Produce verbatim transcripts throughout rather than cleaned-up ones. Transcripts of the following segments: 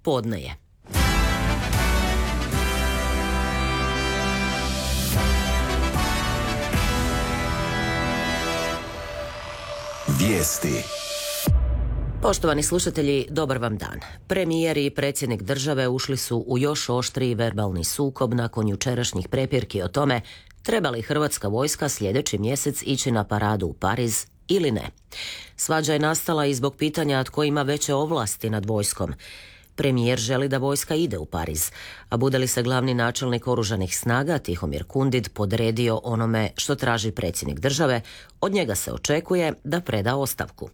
podne je. Vijesti. Poštovani slušatelji, dobar vam dan. Premijer i predsjednik države ušli su u još oštriji verbalni sukob nakon jučerašnjih prepirki o tome treba li hrvatska vojska sljedeći mjesec ići na paradu u Pariz ili ne. Svađa je nastala i zbog pitanja tko ima veće ovlasti nad vojskom. Premijer želi da vojska ide u Pariz, a bude li se glavni načelnik oružanih snaga Tihomir Kundid podredio onome što traži predsjednik države, od njega se očekuje da preda ostavku.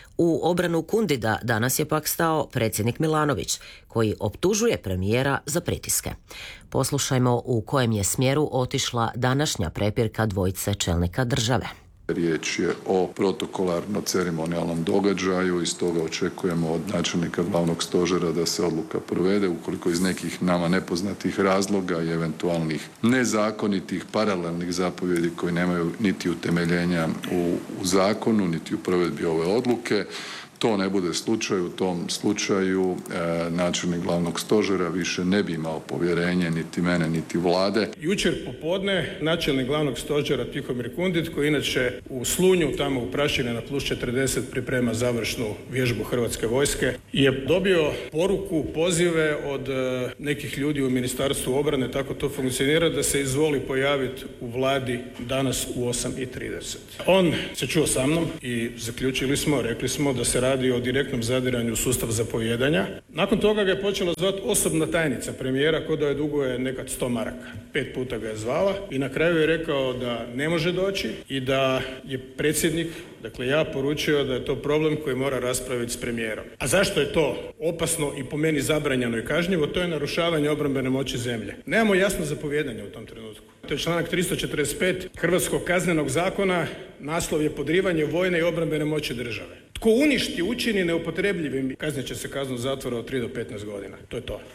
U obranu Kundida danas je pak stao predsjednik Milanović, koji optužuje premijera za pritiske. Poslušajmo u kojem je smjeru otišla današnja prepirka dvojice čelnika države. Riječ je o protokolarno-ceremonijalnom događaju i stoga očekujemo od načelnika glavnog stožera da se odluka provede. Ukoliko iz nekih nama nepoznatih razloga i eventualnih nezakonitih paralelnih zapovjedi koji nemaju niti utemeljenja u, u zakonu, niti u provedbi ove odluke, to ne bude slučaj. U tom slučaju e, načelnik glavnog stožera više ne bi imao povjerenje niti mene niti vlade. Jučer popodne načelnik glavnog stožera Tihomir Kundid, koji inače u Slunju, tamo u Prašine na plus četrdeset priprema završnu vježbu Hrvatske vojske, je dobio poruku, pozive od e, nekih ljudi u Ministarstvu obrane, tako to funkcionira, da se izvoli pojaviti u vladi danas u osam i trideset. On se čuo sa mnom i zaključili smo, rekli smo da se radi o direktnom zadiranju u sustav zapovijedanja. Nakon toga ga je počela zvati osobna tajnica premijera, ko da je duguje nekad sto maraka. Pet puta ga je zvala i na kraju je rekao da ne može doći i da je predsjednik, dakle ja, poručio da je to problem koji mora raspraviti s premijerom. A zašto je to opasno i po meni zabranjeno i kažnjivo? To je narušavanje obrambene moći zemlje. Nemamo jasno zapovijedanje u tom trenutku. To je članak tristo četrdeset pet Hrvatskog kaznenog zakona, naslov je podrivanje vojne i obrambene moći države. Tko uništi, učini neupotrebljivim, kaznit će se kaznom zatvora od tri do petnaest godina. To je to.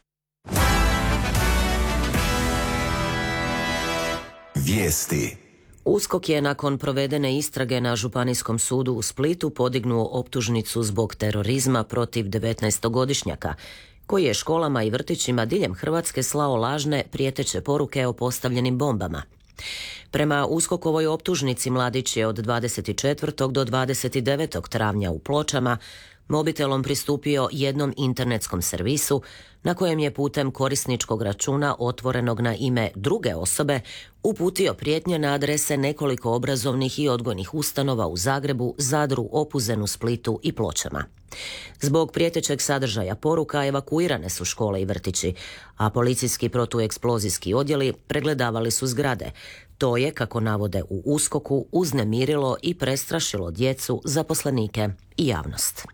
Vijesti. USKOK je nakon provedene istrage na Županijskom sudu u Splitu podignuo optužnicu zbog terorizma protiv devetnaestogodišnjaka, koji je školama i vrtićima diljem Hrvatske slao lažne prijeteće poruke o postavljenim bombama. Prema USKOK-ovoj optužnici mladić je od dvadeset četvrtog do dvadeset devetog travnja u Pločama mobitelom pristupio jednom internetskom servisu na kojem je putem korisničkog računa otvorenog na ime druge osobe uputio prijetnje na adrese nekoliko obrazovnih i odgojnih ustanova u Zagrebu, Zadru, Opuzenu, Splitu i Pločama. Zbog prijetećeg sadržaja poruka evakuirane su škole i vrtići, a policijski protueksplozijski odjeli pregledavali su zgrade. To je, kako navode u USKOK-u, uznemirilo i prestrašilo djecu, zaposlenike i javnost.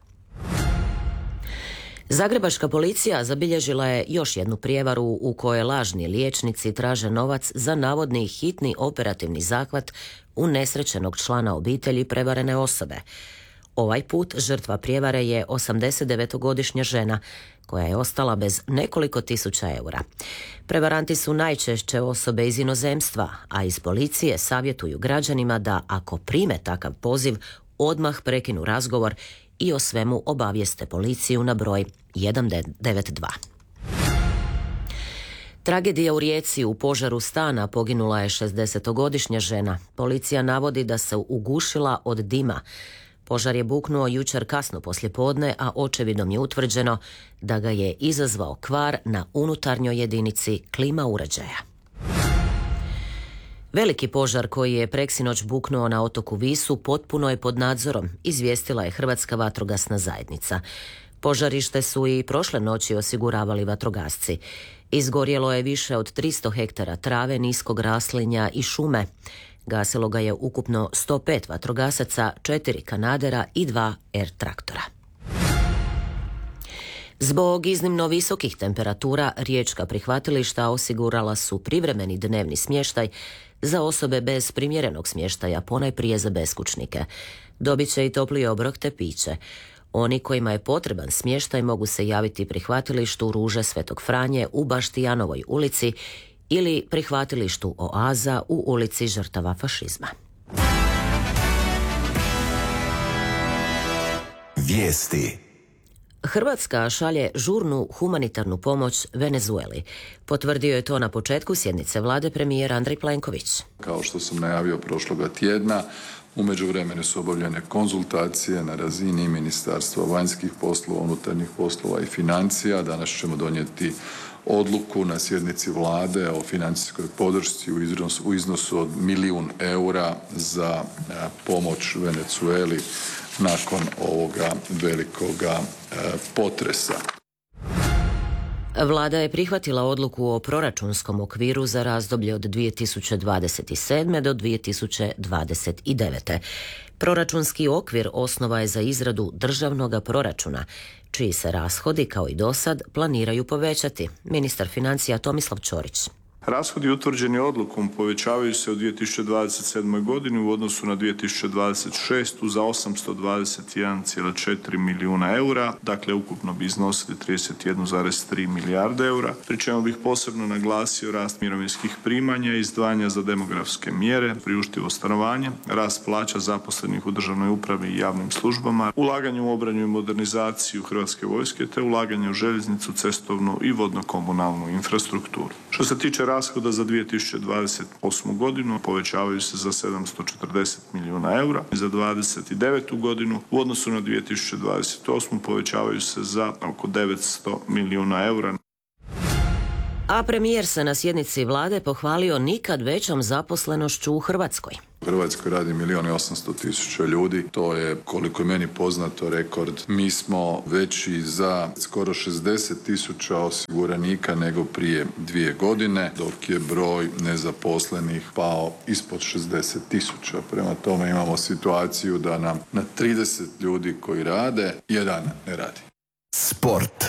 Zagrebačka policija zabilježila je još jednu prijevaru u kojoj lažni liječnici traže novac za navodni hitni operativni zahvat unesrećenog člana obitelji prevarene osobe. Ovaj put žrtva prijevare je osamdesetdevetogodišnja žena koja je ostala bez nekoliko tisuća eura. Prevaranti su najčešće osobe iz inozemstva, a iz policije savjetuju građanima da ako prime takav poziv, odmah prekinu razgovor i o svemu obavijeste policiju na broj jedan devet dva. Tragedija u Rijeci, u požaru stana poginula je šezdesetogodišnja žena. Policija navodi da se ugušila od dima. Požar je buknuo jučer kasno poslijepodne, a očevidom je utvrđeno da ga je izazvao kvar na unutarnjoj jedinici klima uređaja. Veliki požar koji je preksinoć buknuo na otoku Visu potpuno je pod nadzorom, izvijestila je Hrvatska vatrogasna zajednica. Požarište su i prošle noći osiguravali vatrogasci. Izgorjelo je više od tristo hektara trave, niskog raslinja i šume. Gasilo ga je ukupno sto pet vatrogasaca, četiri kanadera i dva er-traktora. Zbog iznimno visokih temperatura riječka prihvatilišta osigurala su privremeni dnevni smještaj za osobe bez primjerenog smještaja, ponajprije za beskućnike. Dobit će i topli obrok te piće. Oni kojima je potreban smještaj mogu se javiti prihvatilištu Ruže Svetog Franje u Baštijanovoj ulici ili prihvatilištu Oaza u ulici žrtava fašizma. Vijesti. Hrvatska šalje žurnu humanitarnu pomoć Venezueli. Potvrdio je to na početku sjednice vlade premijer Andrej Plenković. Kao što sam najavio prošloga tjedna, u međuvremenu su obavljene konzultacije na razini Ministarstva vanjskih poslova, unutarnjih poslova i financija. Danas ćemo donijeti odluku na sjednici vlade o financijskoj podršci u iznosu, u iznosu od milijun eura za pomoć Venezueli nakon ovoga velikoga potresa. Vlada je prihvatila odluku o proračunskom okviru za razdoblje od dvije tisuće dvadeset sedme do dvije tisuće dvadeset devete. Proračunski okvir osnova je za izradu državnog proračuna, čiji se rashodi, kao i dosad, planiraju povećati. Ministar financija Tomislav Ćorić. Rashodi utvrđeni odlukom povećavaju se u dvije tisuće dvadeset sedmoj godini u odnosu na dvije tisuće dvadeset šestu za osamsto dvadeset jedan zarez četiri milijuna eura, dakle ukupno bi iznosili trideset jedan zarez tri milijarde eura, pri čemu bih posebno naglasio rast mirovinskih primanja, izdvajanja za demografske mjere, priuštivo stanovanje, rast plaća zaposlenih u državnoj upravi i javnim službama, ulaganje u obranu i modernizaciju Hrvatske vojske te ulaganje u željeznicu, cestovnu i vodno-komunalnu infrastrukturu. Što se tiče rashoda za dvije tisuće dvadeset osmu godinu povećavaju se za sedamsto četrdeset milijuna eura. Za dvadeset devetu godinu u odnosu na dvije tisuće dvadeset osmu povećavaju se za oko devetsto milijuna eura. A premijer se na sjednici vlade pohvalio nikad većom zaposlenošću u Hrvatskoj. U Hrvatskoj radi milijun i osamsto tisuća ljudi. To je, koliko je meni poznato, rekord. Mi smo veći za skoro šezdeset tisuća osiguranika nego prije dvije godine, dok je broj nezaposlenih pao ispod šezdeset tisuća. Prema tome imamo situaciju da nam na trideset ljudi koji rade, jedan ne radi. Sport.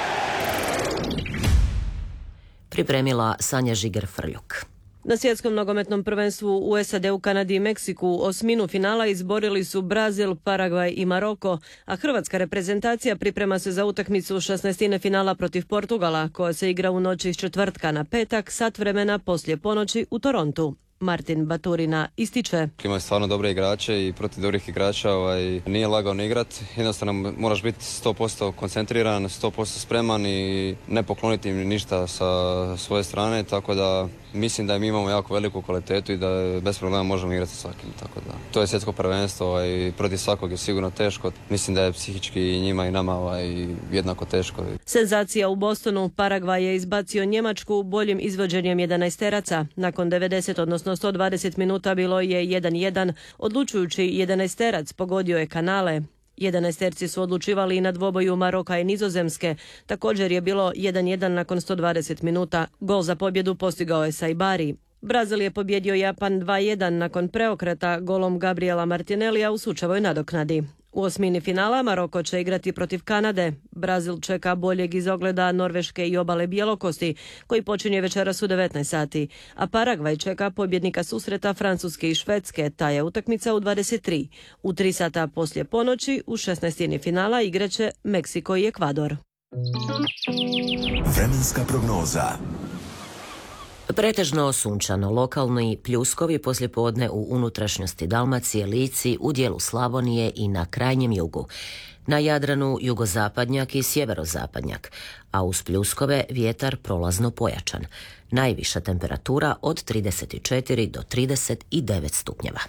Pripremila Sanja Žiger-Frljuk. Na svjetskom nogometnom prvenstvu u S A D-u, Kanadi i Meksiku osminu finala izborili su Brazil, Paragvaj i Maroko, a hrvatska reprezentacija priprema se za utakmicu šesnaestine finala protiv Portugala, koja se igra u noći iz četvrtka na petak, sat vremena poslije ponoći u Torontu. Martin Baturina ističe. Imaju stvarno dobre igrače i protiv dobrih igrača ovaj, nije lagano igrati. Jednostavno moraš biti sto posto koncentriran, sto posto spreman i ne pokloniti im ništa sa svoje strane, tako da mislim da mi imamo jako veliku kvalitetu i da bez problema možemo igrati sa svakim. Tako da. To je svjetsko prvenstvo ovaj, protiv svakog je sigurno teško. Mislim da je psihički i njima i nama ovaj, jednako teško. Senzacija u Bostonu. Paragvaj je izbacio Njemačku boljim izvođenjem jedanaesteraca. Nakon devedeset, odnosno sto dvadeset minuta bilo je jedan jedan. Odlučujući jedanaesterac pogodio je Kanale. Jedanaesterci su odlučivali i na dvoboju Maroka i Nizozemske. Također je bilo jedan jedan nakon sto dvadeset minuta. Gol za pobjedu postigao je Saibari. Brazil je pobjedio Japan dva jedan nakon preokreta golom Gabriela Martinellija u sučevoj nadoknadi. U osmini finala Maroko će igrati protiv Kanade. Brazil čeka boljeg izogleda Norveške i obale Bjelokosti, koji počinje večeras u devetnaest sati, a Paragvaj čeka pobjednika susreta Francuske i Švedske, ta je utakmica u dvadeset tri. U tri sata poslije ponoći u šesnaestini finala igraće Meksiko i Ekvador. Vremenska prognoza. Pretežno sunčano, lokalni pljuskovi poslijepodne u unutrašnjosti Dalmacije, Lici, u dijelu Slavonije i na krajnjem jugu. Na Jadranu jugozapadnjak i sjeverozapadnjak, a uz pljuskove vjetar prolazno pojačan. Najviša temperatura od trideset četiri do trideset devet stupnjeva.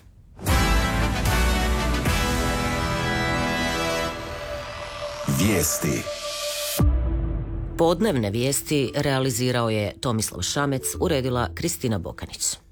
Vijesti. Podnevne vijesti realizirao je Tomislav Šamec, uredila Kristina Bokanić.